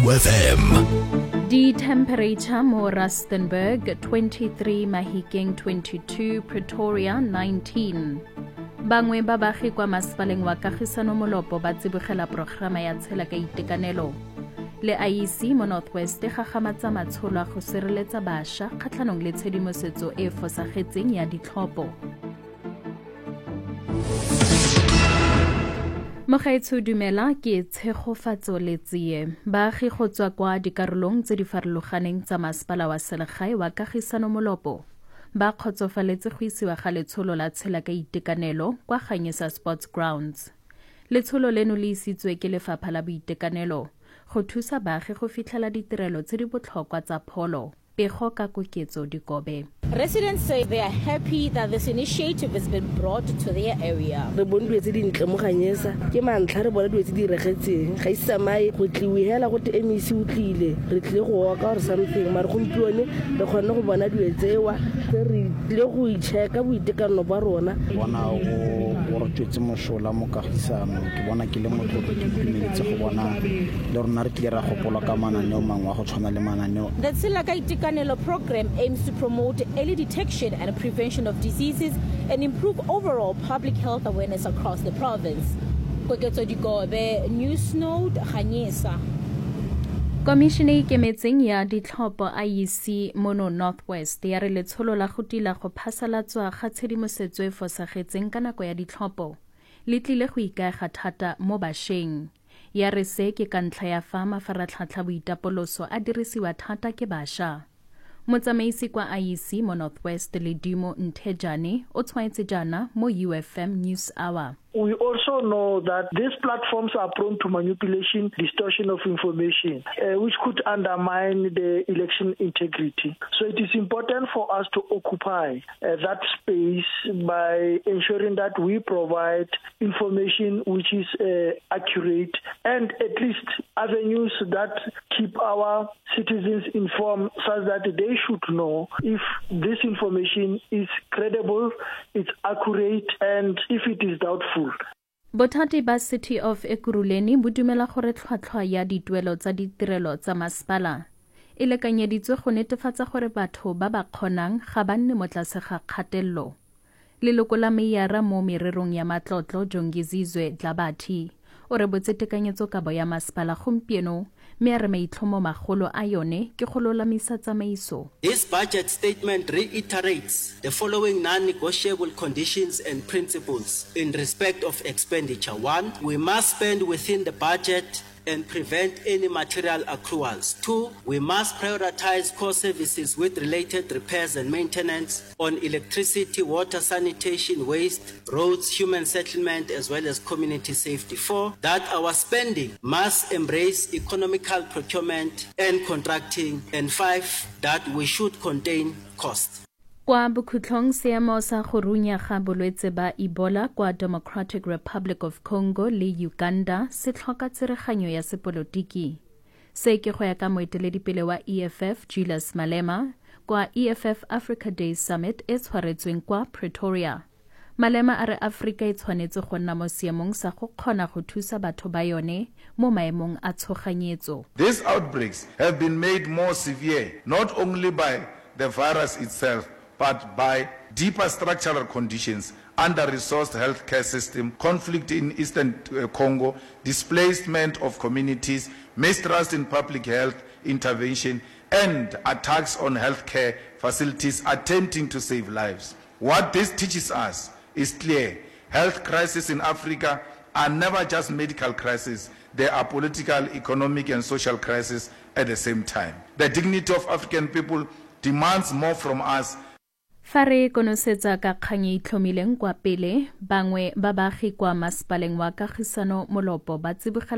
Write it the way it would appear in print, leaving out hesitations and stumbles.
UFM. The temperature mo Rustenburg 23, Mahikeng 22, Pretoria 19. Bangwe ba baagi kwa masepaleng wa Kagisano Molopo ba tsibogela programa ya tshela ka itekanelo. Le IEC mo Northwest ga gamatsa matsholo a go sireletsa bašwa kgatlhanong le tshedimosetso e fosagetseng ya ditlhopho. Mogaetsho dumela ke tshegofatso le tsie baagi go tswa kwa dikarolong tse di farologaneng tsa masepala wa selegae wa Kagisano Molopo ba kgotsofaletse go isiwa ga letsholo la tshela ka itekanelo kwa Ganyesa Sports Grounds. Letsholo leno le isitswe ke Lefapha la Boitekanelo go thusa baagi go fitlhela ditirelo tse di botlhokwa tsa pholo. Pego ka koketso dikobe. Residents say they are happy that this initiative has been brought to their area. Re bone dilo tse dintle mo Ganyesa ke mantlha re bona dilo tse di regetseng ga isamae go tliwe hela go te MEC o tlile re tlile go oka or something mara gompione re kgone go bona dilo tsewa re tlile go icheka boitekanelo ba rona bona go re tswetse mosola mo Kagisano ke bona ke le motho ke itumetse go bona le rona re tlile ra gopola ka mananeo mangwe wa go tshwana le mananeo. The Tshela ka Itekanelo program aims to promote early detection and prevention of diseases and improve overall public health awareness across the province. Koketso dikobe, Newsnode, Ganyesa. Komishene ikemetseng ya ditlhopho IEC mono Northwest ya re letsholo la go tila go phasalatswa ga tshedimosetso e fosagetseng ka nako ya ditlhopho le tlile go ikaega thata mo bašweng. Ya re se ke ka ntlha ya fa mafaratlhatlha boitapoloso a dirisiwa thata ke bašwa. Motsamaisi kwa IEC mo Northwest Ledimo Ntejane o tshwaetse jana mo UFM News Hour. We also know that these platforms are prone to manipulation, distortion of information, which could undermine the election integrity. So it is important for us to occupy that space by ensuring that we provide information which is accurate and at least avenues that keep our citizens informed such that they should know if this information is credible, it's accurate, and if it is doubtful. Bothati ba City of Ekurhuleni bo dumela gore tlhwatlhwa ya dituelo tsa ditirelo tsa masepala e lekanyeditswe go netefatsa gore batho ba ba kgonang ga ba nne mo tlase ga kgatelelo. Leloko la meyara mo mererong ya matlotlo Jongizizwe Dlabathi o re botsetekanyetso kabo ya masepala gompieno mme a re maitlhomo magolo a yone ke go lolamisa tsamaiso. This budget statement reiterates the following non-negotiable conditions and principles in respect of expenditure. 1. We must spend within the budget and prevent any material accruals. 2. We must prioritize core services with related repairs and maintenance on electricity, water, sanitation, waste, roads, human settlement, as well as community safety. 4. That our spending must embrace economical procurement and contracting. And 5. That we should contain costs. Kwa bokhutlong seemo sa go runya ga bolwetse ba Ebola kwa Democratic Republic of Congo le Uganda se tlhoka tsereganyo ya sepolotiki. Se ke go ya ka moeteledipele wa EFF Julius Malema kwa EFF Africa Day Summit e tshwaretsweng kwa Pretoria. Malema a re Afrika e tshwanetse go nna mo seemong sa go kgona go thusa batho ba yone mo maemong a tshoganyetso. These outbreaks have been made more severe not only by the virus itself but by deeper structural conditions, under-resourced healthcare system, conflict in Eastern Congo, displacement of communities, mistrust in public health intervention, and attacks on healthcare facilities attempting to save lives. What this teaches us is clear. Health crises in Africa are never just medical crises. They are political, economic, and social crises at the same time. The dignity of African people demands more from us. Fa re konosetsa ka kgang e itlhomileng kwa pele bangwe ba baagi kwa masepaleng wa Kagisano Molopo ba tsibogela